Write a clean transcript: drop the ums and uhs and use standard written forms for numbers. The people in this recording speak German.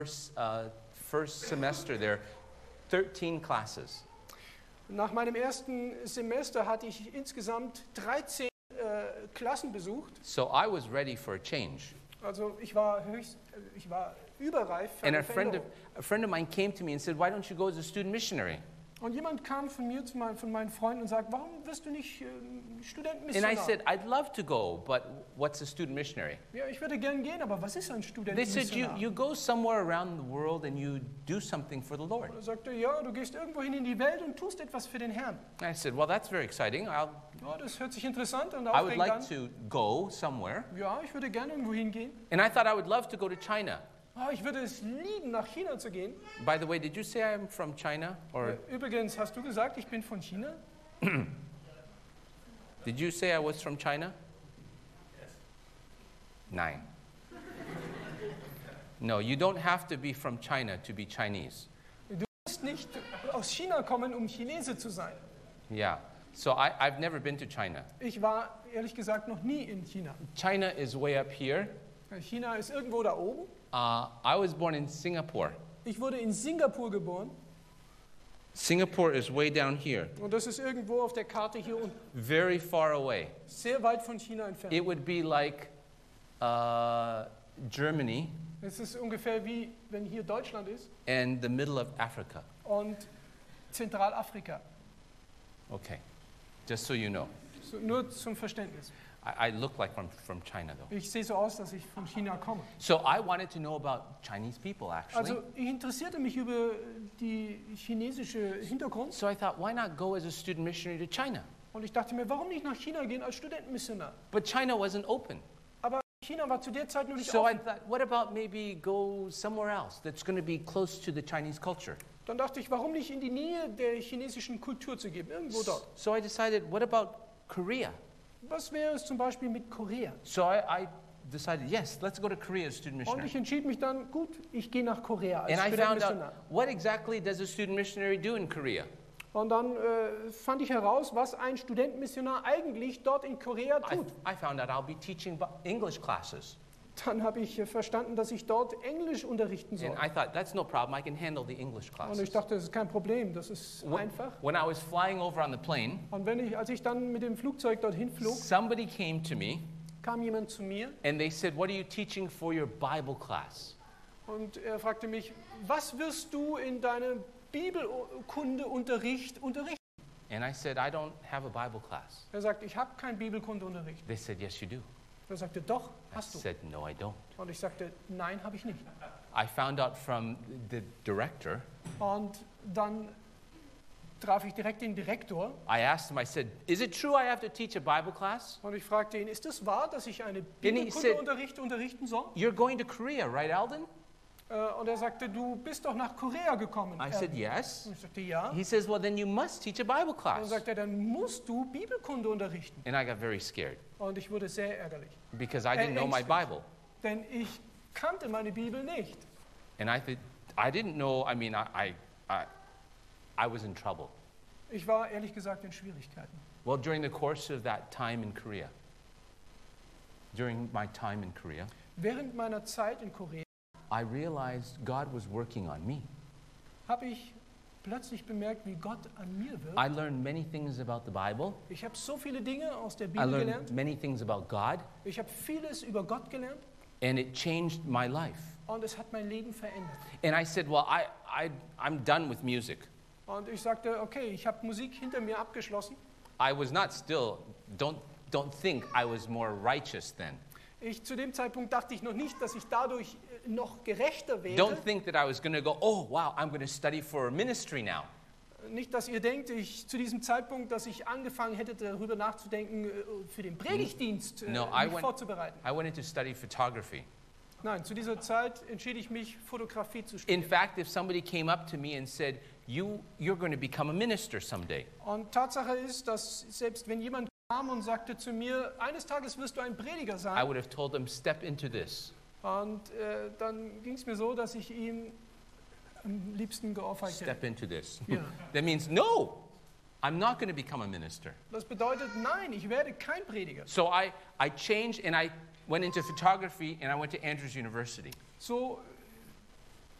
first semester there, 13 classes. Nach meinem ersten Semester hatte ich insgesamt 13 Klassen besucht. So I was ready for a change. Also ich war überreif für And eine Veränderung. a friend of mine came to me and said, "Why don't you go as a student missionary?" Und jemand kam von meinen Freunden und sagt, warum wirst du nicht And I Studentenmissionar? said, "I'd love to go, but what's a student missionary?" Ja, ich würde gern gehen, aber was ist ein They said, Studentenmissionar? you go somewhere around the world and you do something for the Lord. Er sagte, ja, du gehst irgendwo hin in die Welt und tust etwas für den Herrn. I said, well, that's very exciting. Ja, das hört sich interessant und I would aufregend like an. to go somewhere. Ja, ich würde gerne irgendwo hingehen. And I thought I would love to go to China. Ich würde es lieben, nach China zu gehen. By the way, did you say I'm from China? Or Übrigens, hast du gesagt, ich bin von China? did you say I was from China? Nein. No, you don't have to be from China to be Chinese. Du musst nicht aus China kommen, um Chinese zu sein. Yeah. So I've never been to China. Ich war ehrlich gesagt noch nie in China. China is way up here. China ist irgendwo da oben. I was born in Singapore. Ich wurde in Singapur geboren Singapore is way down here, und das ist irgendwo auf der Karte hier unten, very far away. sehr weit von China entfernt. It would be like Germany Es ist ungefähr wie, wenn hier Deutschland ist and the middle of Africa. und Zentralafrika. Okay, just so you know. So, nur zum Verständnis. I look like I'm from China though. Ich sehe so aus, dass ich von China komme. So I wanted to know about Chinese people actually. Also ich interessierte mich über die chinesische Hintergrund So I thought, why not go as a student missionary to China? und ich dachte mir, warum nicht nach China gehen als Studentenmissionar? But China wasn't open. Aber China war zu der Zeit noch nicht So I offen. thought, what about maybe go somewhere else that's going to be close to the Chinese culture? Dann dachte ich, warum nicht in die Nähe der chinesischen Kultur zu gehen, irgendwo dort. So I decided, what about Korea? Was wäre es zum Beispiel mit Korea? So I decided, yes, let's go to Korea as a student Und missionary. ich entschied mich dann, gut, ich gehe nach Korea als And I found Studentenmissionar. out, what exactly does a student missionary do in Korea? Und dann fand ich heraus, was ein Studentenmissionar eigentlich dort in Korea tut. I found out I'll be teaching English classes. Dann habe ich verstanden, dass ich dort Englisch unterrichten soll. And I thought, that's no problem, I can handle the English Und classes. ich dachte, das ist kein Problem, das ist einfach. When I was flying over on the plane, Und als ich dann mit dem Flugzeug dorthin flog, somebody came to me kam jemand zu mir and they said, what are you teaching for your Bible class? und er fragte mich, was wirst du in deinem Bibelkundeunterricht unterrichten? And I said, I don't have a Bible class. Er sagte, ich habe keinen Bibelkundeunterricht. They said, yes, you do. Er sagte, doch, I hast du. said, no, I don't. Und ich sagte, nein, habe ich nicht. I found out from the director. Und dann traf ich direkt den Direktor I asked him, I said, is it true I have to teach a Bible class? und ich fragte ihn, ist es wahr, dass ich eine he said- Bibelkundeunterricht unterrichten soll? You're going to Korea, right, Alden? Und er sagte, du bist doch nach Korea gekommen. I said, yes. Und ich sagte, ja. He says, well, then you must teach a Bible Und dann class. sagte er, dann musst du Bibelkunde unterrichten. And I got very scared Und ich wurde sehr ärgerlich, because I didn't know my ängstlich. Bible. denn ich kannte meine Bibel nicht. And I didn't know, I mean, I was in trouble. Ich war ehrlich gesagt in Schwierigkeiten. Well, during the course of that time in Korea, during my time in Korea, Während meiner Zeit in Korea I realized God was working on me. habe ich plötzlich bemerkt, wie Gott an mir wirkt. I learned many things about the Bible. Ich habe so viele Dinge aus der I Bibel learned gelernt. many things about God, Ich habe vieles über Gott gelernt and it changed my life. und es hat mein Leben verändert. And I said, well, I'm done with music. Und ich sagte, okay, ich habe Musik hinter mir abgeschlossen. I was not still, don't think I was more righteous then. Zu dem Zeitpunkt dachte ich noch nicht, dass ich dadurch noch gerechter wäre. Don't think that I was going to go, oh, wow, I'm going to study for ministry now. Nicht, dass ihr denkt, zu diesem Zeitpunkt, dass ich angefangen hätte, darüber nachzudenken, für den Predigtdienst No, mich vorzubereiten. I went in to study photography. Nein, zu dieser Zeit entschied ich mich, Fotografie zu In studieren. fact, if somebody came up to me and said, you're going to become a minister someday, Und Tatsache ist, dass selbst wenn jemand kam und sagte zu mir, eines Tages wirst du ein Prediger I sein, would have told them, step into this. und dann ging es mir so, dass ich ihm am liebsten geohrfeigt hätte. Step into this. Ja. That means, no, I'm not going to become a minister. Das bedeutet, nein, ich werde kein Prediger. So I changed and I went into photography and I went to Andrews University. So